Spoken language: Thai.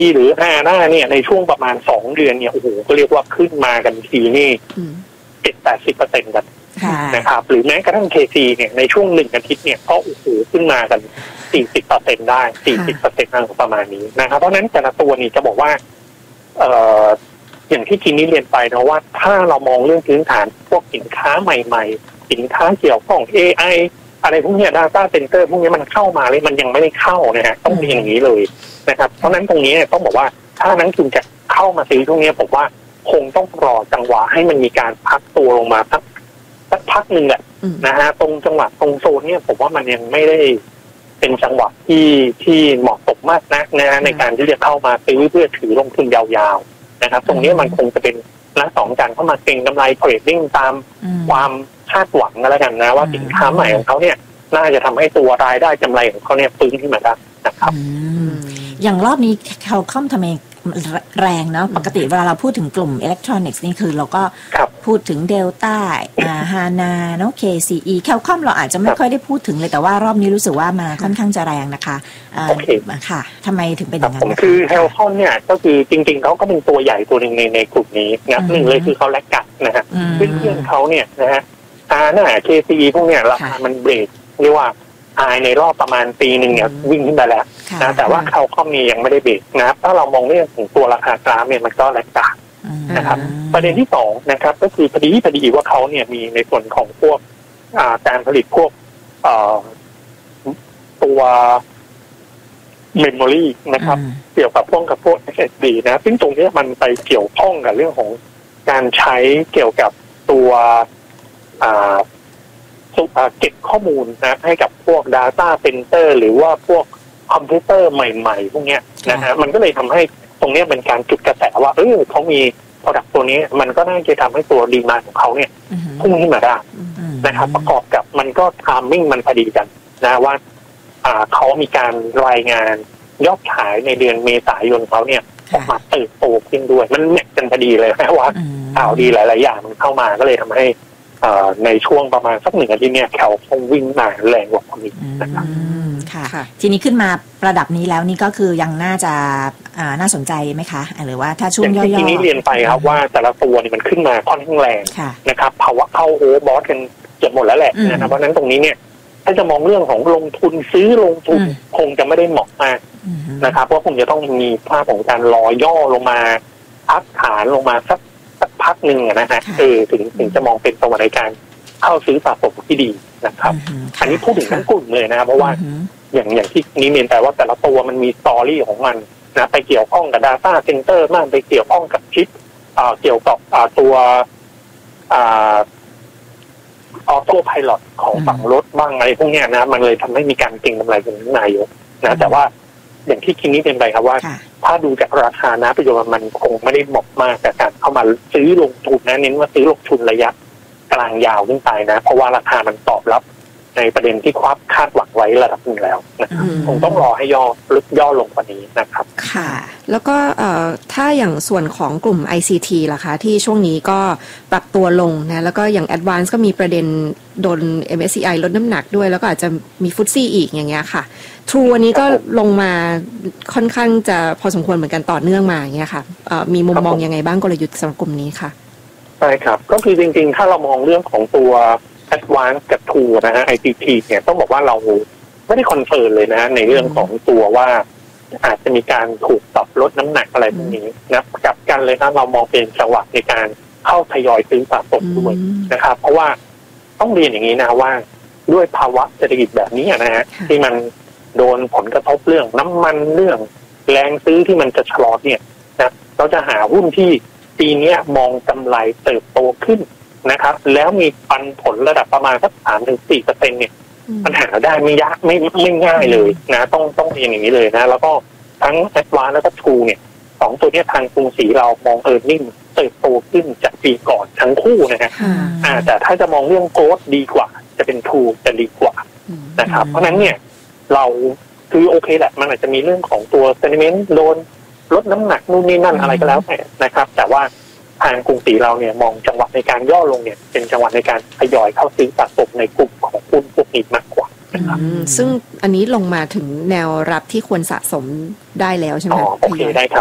หรือฮาน่าเนี่ยในช่วงประมาณ2 เดือนเนี่ยโอ้โหก็เรียกว่าขึ้นมากันทีนี่70-80%กันนะครับหรือแม้กระทั่ง KC เนี่ยในช่วง1 อาทิตย์เนี่ยก็โอ้โหขึ้นมากัน40%ได้40%นั่นประมาณนี้นะครับเพราะนั้นแต่ละตัวนี่จะบอกว่าอย่างที่ทีนี้เรียนไปนะว่าถ้าเรามองเรื่องพื้นฐานพวกสินค้าใหม่ๆสินค้าเกี่ยวข้อง AI อะไรพวกนี้ Data Center พวกนี้มันเข้ามาเลยมันยังไม่ได้เข้านะฮะต้องเรียนอย่างนี้เลยนะครับเพราะนั้นตรงนี้ต้องบอกว่าถ้านักลงทุนจะเข้ามาซื้อช่วงนี้ผมว่าคงต้องรอจังหวะให้มันมีการพักตัวลงมาสักพักหนึ่งแหละนะฮะตรงจังหวะตรงโซนเนี่ยผมว่ามันยังไม่ได้เป็นจังหวะที่เหมาะสมมากนักนะฮะในการที่จะเข้ามาซื้อเพื่อถือลงทุนยาวๆนะครับตรงนี้มันคงจะเป็นลักษณะของการเข้ามาเก็งกำไรเทรดดิ้งตามความคาดหวังกันแล้วกันนะว่าสินค้าใหม่ของเขาเนี่ยน่าจะทำให้ตัวรายได้กำไรของเขาเนี่ยฟื้นขึ้นมาได้นะครับอย่างรอบนี้Qualcommทำไมแรงเนาะปกติเวลาเราพูดถึงกลุ่มอิเล็กทรอนิกส์นี่คือเราก็พูดถึง Delta ฮานาเนาะ KCE Qualcomm เราอาจจะไม่ค่อยได้พูดถึงเลยแต่ว่ารอบนี้รู้สึกว่ามาค่อนข้างจะแรงนะคะค่ะทำไมถึงเป็นอย่างนั้นคือ Qualcomm เนี่ยก็คือจริงๆเขาก็เป็นตัวใหญ่ตัวหนึ่งในกลุ่มนี้นะหนึ่งเลยคือเขาแลกกัดนะฮะเพื่อนๆเขาเนี่ยนะฮะKCE พวกเนี่ยราคามันเบรกเรียกว่าในรอบประมาณปีหนึ่งเนี่ยวิ่งขึ้นไปแล้วนะแต่ว่าเขาก็มียังไม่ได้เบรกนะครับถ้าเรามองเรื่องของตัวราคากราฟเนี่ยมันก็แรงกานะครับประเด็นที่2นะครับก็คือพอดีว่าเขาเนี่ยมีในส่วนของพวกการผลิตพวกตัวเมมโมรีนะครับเกี่ยวกับพวก SSD นะซึ่งตรงนี้มันไปเกี่ยวข้องกับเรื่องของการใช้เกี่ยวกับตัวเก็บข้อมูลนะให้กับพวก Data Center หรือว่าพวกคอมพิวเตอร์ใหม่ๆพวกนี้นะฮะมันก็เลยทำให้ตรงนี้เป็นการจุดกระแสว่าเขามี product ตัวนี้มันก็น่าจะทำให้ตัวดีมานด์ของเขาเนี่ยพุ่งขึ้นมาได้นะครับประกอบกับมันก็ไทมิ่งมันพอดีกันนะว่าเขามีการรายงานยอดขายในเดือนเมษายนเขาเนี่ยออกมาเติบโตขึ้นด้วยมันแมทกันพอดีเลยนะว่าข่าวดีหลายๆอย่างมันเข้ามาก็เลยทำให้ในช่วงประมาณสัก1 อาทิตย์เนี่ยเขาคงวิ่งมาแรงกว่าคนนี้นะครับค่ะทีนี้ขึ้นมาระดับนี้แล้วนี่ก็คือยังน่าจะน่าสนใจไหมคะหรือว่าถ้าช่วงย่อๆทีนี้เรียนไปครับว่าแต่ละตัวนี่มันขึ้นมาค่อนข้างแรงนะครับภาวะเข้าโอเวอร์บอทกันเกือบหมดแล้วแหละนะครับเพราะนั้นตรงนี้เนี่ยถ้าจะมองเรื่องของลงทุนซื้อลงทุนคงจะไม่ได้เหมาะมากนะครับเพราะคงจะต้องมีภาพของการรอย่อลงมาพักฐานลงมาสักพักหนึ่งนะฮะถึงจะมองเป็นตัวในการเข้าซื้อสะสมที่ดีนะครับอันนี้พูดถึงทั้งกลุ่มเลยนะเพราะว่าอย่างที่นี้เรียนแต่ว่าแต่ละตัวมันมีสตอรี่ของมันนะไปเกี่ยวข้องกับ Data Center บ้างไปเกี่ยวข้องกับชิปเกี่ยวกับตัวออโต้ไพลอตของฝั่งรถบ้างอะไรพวกนี้นะมันเลยทำให้มีการเก็งกำไรกันข้างในอยู่นะแต่ว่าอย่างที่คิดนี้เป็นไปครับว่าถ้าดูจากราคานะประโยชน์มันคงไม่ได้เหมาะมากกับการเข้ามาซื้อลงทุนนะเน้นว่าซื้อลงทุนระยะกลางยาวขึ้นไปนะเพราะว่าราคามันตอบรับในประเด็นที่คาดหวังไว้ระดับหนึ่งแล้วนะครับคงต้องรอให้ย่อลงกว่านี้นะครับค่ะแล้วก็ถ้าอย่างส่วนของกลุ่ม ICT ล่ะคะที่ช่วงนี้ก็ปรับตัวลงนะแล้วก็อย่าง Advance ก็มีประเด็นโดน MSCI ลดน้ำหนักด้วยแล้วก็อาจจะมีฟุตซี่อีกอย่างเงี้ยค่ะ True วันนี้ก็ลงมาค่อนข้างจะพอสมควรเหมือนกันต่อเนื่องมาอย่างเงี้ยค่ะมีมุมมองยังไงบ้างกลยุทธ์สำหรับกลุ่มนี้ค่ะใช่ครับก็คือจริงๆถ้าเรามองเรื่องของตัวAdvance กับ True นะฮะ ICT เนี่ยต้องบอกว่าเราไม่ได้คอนเฟิร์มเลยนะในเรื่องของตัวว่าอาจจะมีการถูกปรับลดน้ำหนักอะไรพวกนี้นะกลับกันเลยนะเรามองเป็นจังหวะในการเข้าทยอยซื้อสะสมด้วยนะครับเพราะว่าต้องเรียนอย่างนี้นะว่าด้วยภาวะเศรษฐกิจแบบนี้นะฮะที่มันโดนผลกระทบเรื่องน้ำมันเรื่องแรงซื้อที่มันจะชะลอเนี่ยนะเราจะหาหุ้นที่ปีนี้มองกำไรเติบโตขึ้นนะครับแล้วมีปันผลระดับประมาณสัก 3-4% เนี่ยมันหาได้ไม่ยากไม่ง่ายเลยนะต้องเรียนอย่างนี้เลยนะแล้วก็ทั้ง Advance แล้วก็ True เนี่ย2ตัวนี้ทางกรุงศรีเรามองearningเติบโตขึ้นจากปีก่อนทั้งคู่นะฮะแต่ถ้าจะมองเรื่องโกรทดีกว่าจะเป็น True จะดีกว่านะครับเพราะนั้นเนี่ยเราคือโอเคแหละมันอาจจะมีเรื่องของตัว sentiment โดนลดน้ำหนักนู่นนี่นั่นอะไรก็แล้วแต่นะครับแต่ว่าทางกรุงศรีเราเนี่ยมองจังหวะในการย่อลงเนี่ยเป็นจังหวะในการทยอยเข้าซื้อสะสมในกลุ่มของหุ้นพวกนี้มากกว่าซึ่งอันนี้ลงมาถึงแนวรับที่ควรสะสมได้แล้วใช่ไหมโอเคได้ครับ